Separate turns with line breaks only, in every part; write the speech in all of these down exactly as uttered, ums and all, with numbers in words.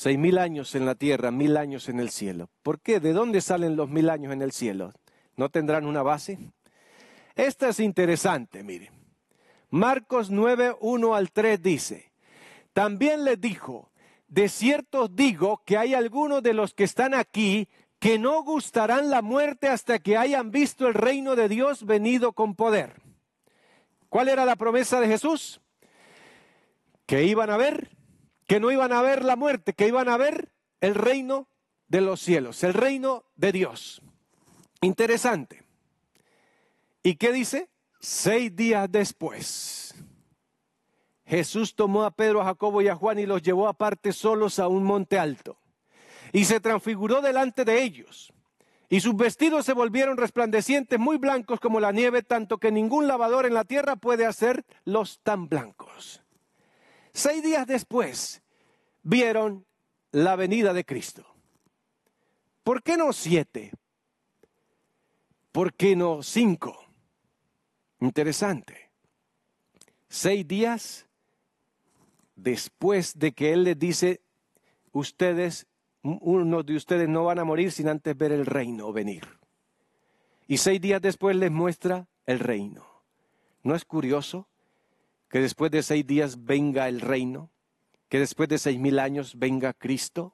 Seis mil años en la tierra, mil años en el cielo. ¿Por qué? ¿De dónde salen los mil años en el cielo? ¿No tendrán una base? Esta es interesante, mire. Marcos nueve, uno al tres dice, también les dijo, de cierto os digo que hay algunos de los que están aquí que no gustarán la muerte hasta que hayan visto el reino de Dios venido con poder. ¿Cuál era la promesa de Jesús? Que iban a ver, que no iban a ver la muerte, que iban a ver el reino de los cielos, el reino de Dios. Interesante. ¿Y qué dice? Seis días después, Jesús tomó a Pedro, a Jacobo y a Juan y los llevó aparte solos a un monte alto. Y se transfiguró delante de ellos. Y sus vestidos se volvieron resplandecientes, muy blancos como la nieve, tanto que ningún lavador en la tierra puede hacerlos tan blancos. Seis días después, vieron la venida de Cristo. ¿Por qué no siete? ¿Por qué no cinco? Interesante. Seis días después de que Él les dice, ustedes, unos de ustedes no van a morir sin antes ver el reino venir. Y seis días después les muestra el reino. ¿No es curioso que después de seis días venga el reino? Que después de seis mil años venga Cristo.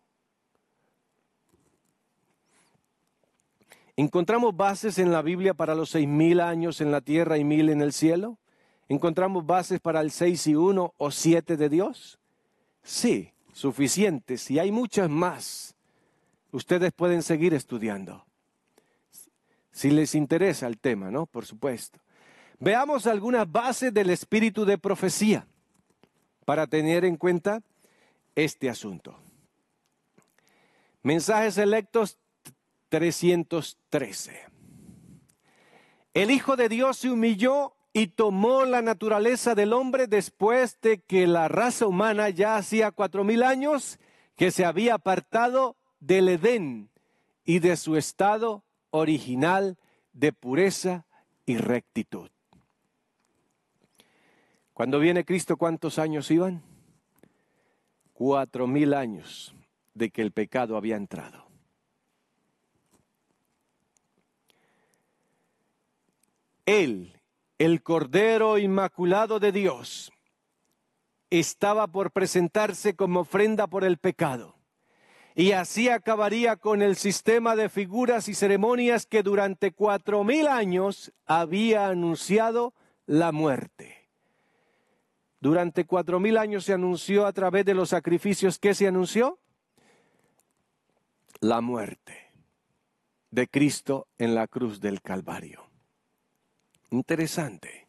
¿Encontramos bases en la Biblia para los seis mil años en la tierra y mil en el cielo? ¿Encontramos bases para el seis y uno o siete de Dios? Sí, suficientes, y hay muchas más. Ustedes pueden seguir estudiando, si les interesa el tema, ¿no? Por supuesto. Veamos algunas bases del espíritu de profecía para tener en cuenta este asunto. Mensajes selectos trescientos trece. El Hijo de Dios se humilló y tomó la naturaleza del hombre después de que la raza humana ya hacía cuatro mil años que se había apartado del Edén y de su estado original de pureza y rectitud. Cuando viene Cristo, ¿cuántos años iban? Cuatro mil años de que el pecado había entrado. Él, el Cordero Inmaculado de Dios, estaba por presentarse como ofrenda por el pecado. Y así acabaría con el sistema de figuras y ceremonias que durante cuatro mil años había anunciado la muerte. Durante cuatro mil años se anunció a través de los sacrificios. ¿Qué se anunció? La muerte de Cristo en la cruz del Calvario. Interesante.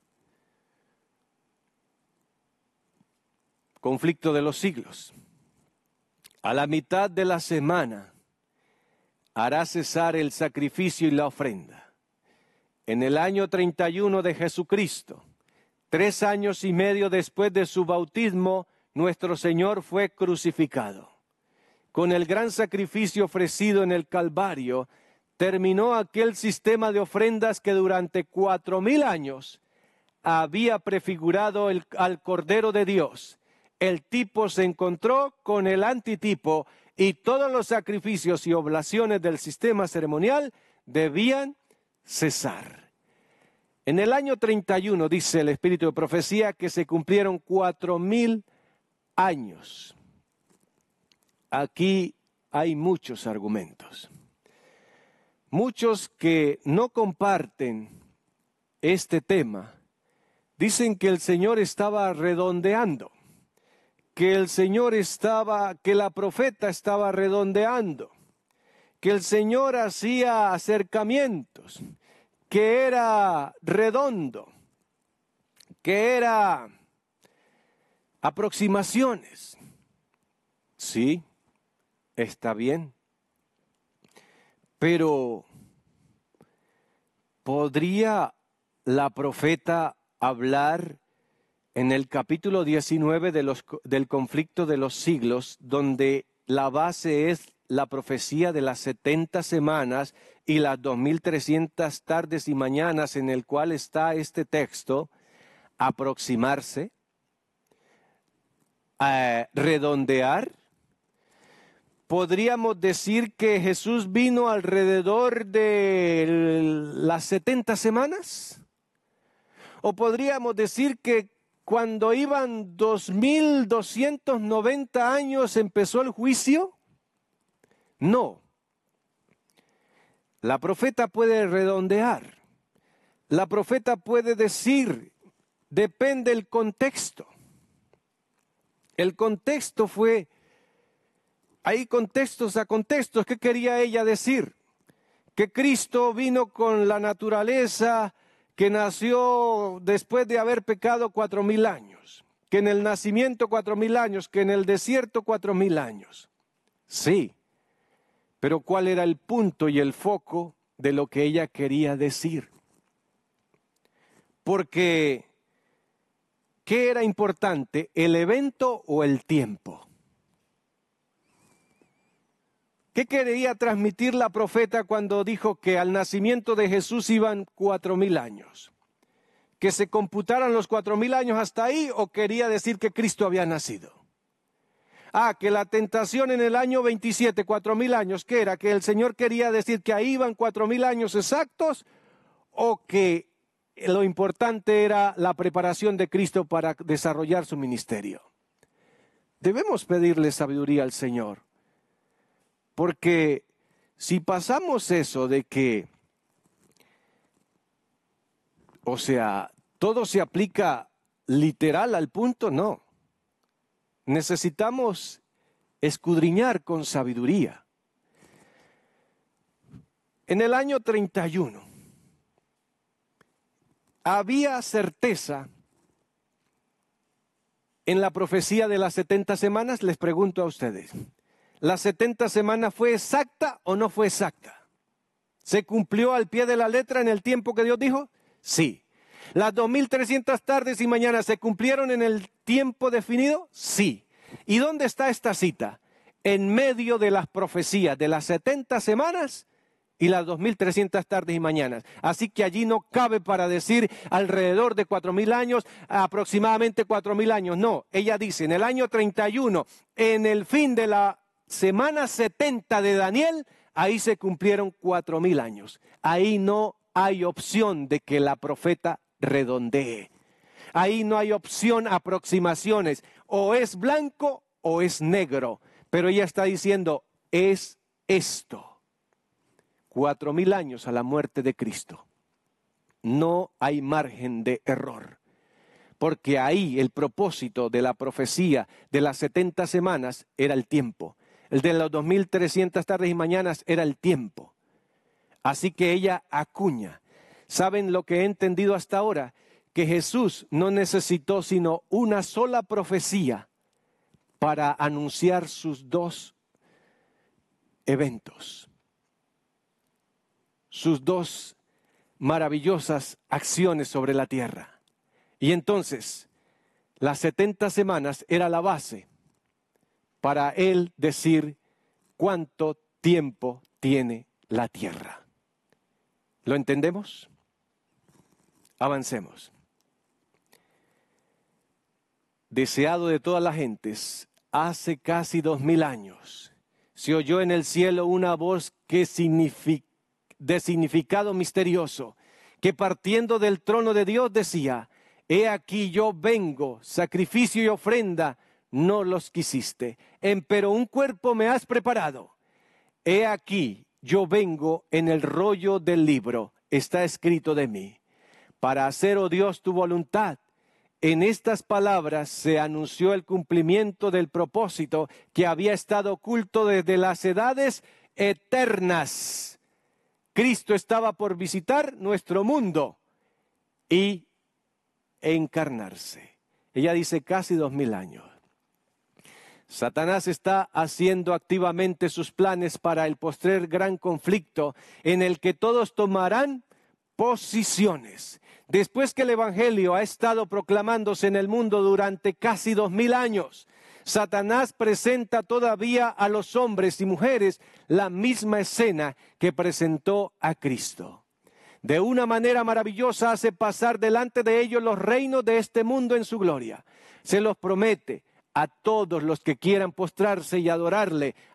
Conflicto de los siglos. A la mitad de la semana hará cesar el sacrificio y la ofrenda. En el año treinta y uno de Jesucristo, tres años y medio después de su bautismo, nuestro Señor fue crucificado. Con el gran sacrificio ofrecido en el Calvario, terminó aquel sistema de ofrendas que durante cuatro mil años había prefigurado el, al Cordero de Dios. El tipo se encontró con el antitipo y todos los sacrificios y oblaciones del sistema ceremonial debían cesar. En el año treinta y uno, dice el Espíritu de Profecía, que se cumplieron cuatro mil años. Aquí hay muchos argumentos. Muchos que no comparten este tema dicen que el Señor estaba redondeando, que el Señor estaba, que la profeta estaba redondeando, que el Señor hacía acercamientos, que era redondo, que era aproximaciones. Sí, está bien. Pero, ¿podría la profeta hablar en el capítulo diecinueve de los, del conflicto de los siglos, donde la base es la profecía de las setenta semanas y las dos mil trescientas tardes y mañanas en el cual está este texto, aproximarse, eh, redondear? podríamos decir que Jesús vino alrededor de las setenta semanas. O podríamos decir que cuando iban dos mil doscientos noventa años empezó el juicio. No. La profeta puede redondear. La profeta puede decir, depende del contexto. El contexto fue, hay contextos a contextos. ¿Qué quería ella decir? Que Cristo vino con la naturaleza, que nació después de haber pecado cuatro mil años, que en el nacimiento cuatro mil años, que en el desierto cuatro mil años. Sí, pero ¿cuál era el punto y el foco de lo que ella quería decir? Porque, ¿qué era importante, el evento o el tiempo? ¿Qué quería transmitir la profeta cuando dijo que al nacimiento de Jesús iban cuatro mil años? ¿Que se computaran los cuatro mil años hasta ahí o quería decir que Cristo había nacido? Ah, que la tentación en el año veintisiete, cuatro mil años, ¿qué era? ¿Que el Señor quería decir que ahí iban cuatro mil años exactos? ¿O que lo importante era la preparación de Cristo para desarrollar su ministerio? Debemos pedirle sabiduría al Señor. Porque si pasamos eso de que, o sea, todo se aplica literal al punto, no. Necesitamos escudriñar con sabiduría. En el año treinta y uno, había certeza en la profecía de las setenta semanas. Les pregunto a ustedes. ¿La setenta semanas fue exacta o no fue exacta? ¿Se cumplió al pie de la letra en el tiempo que Dios dijo? Sí. ¿Las dos mil trescientas tardes y mañanas se cumplieron en el tiempo definido? Sí. ¿Y dónde está esta cita? En medio de las profecías de las setenta semanas y las dos mil trescientas tardes y mañanas. Así que allí no cabe para decir alrededor de cuatro mil años, aproximadamente cuatro mil años. No, ella dice en el año treinta y uno, en el fin de la semana setenta de Daniel, ahí se cumplieron cuatro mil años. Ahí no hay opción de que la profeta redondee. Ahí no hay opción aproximaciones. O es blanco o es negro. Pero ella está diciendo, es esto. Cuatro mil años a la muerte de Cristo. No hay margen de error. Porque ahí el propósito de la profecía de las setenta semanas era el tiempo. El de las dos mil trescientas tardes y mañanas era el tiempo. Así que ella acuña. ¿Saben lo que he entendido hasta ahora? Que Jesús no necesitó sino una sola profecía para anunciar sus dos eventos. Sus dos maravillosas acciones sobre la tierra. Y entonces, las setenta semanas era la base para él decir cuánto tiempo tiene la tierra. ¿Lo entendemos? Avancemos. Deseado de todas las gentes, hace casi dos mil años, se oyó en el cielo una voz que significa, de significado misterioso, que partiendo del trono de Dios decía, he aquí yo vengo, sacrificio y ofrenda, no los quisiste, empero un cuerpo me has preparado. He aquí, yo vengo en el rollo del libro, está escrito de mí, para hacer, oh Dios, tu voluntad. En estas palabras se anunció el cumplimiento del propósito que había estado oculto desde las edades eternas. Cristo estaba por visitar nuestro mundo y encarnarse. Ella dice casi dos mil años. Satanás está haciendo activamente sus planes para el postrer gran conflicto en el que todos tomarán posiciones. Después que el Evangelio ha estado proclamándose en el mundo durante casi dos mil años, Satanás presenta todavía a los hombres y mujeres la misma escena que presentó a Cristo. De una manera maravillosa hace pasar delante de ellos los reinos de este mundo en su gloria. Se los promete a todos los que quieran postrarse y adorarle,